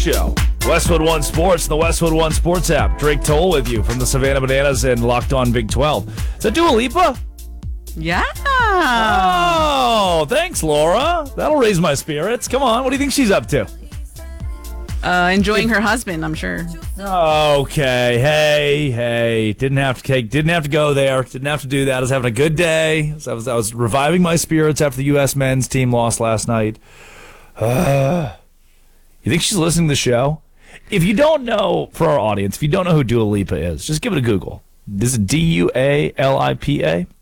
Show. Westwood One Sports, the Westwood One Sports app. Drake Toll with you from the Savannah Bananas and Locked On Big 12. Is that Dua Lipa? Yeah. Oh, thanks, Laura. That'll raise my spirits. Come on, what do you think she's up to? Enjoying her husband, I'm sure. Okay, hey, didn't have to go there, didn't have to do that. I was having a good day. I was reviving my spirits after the U.S. men's team lost last night. You think she's listening to the show? If you don't know, for our audience, if you don't know who Dua Lipa is, just give it a Google. This is Dualipa.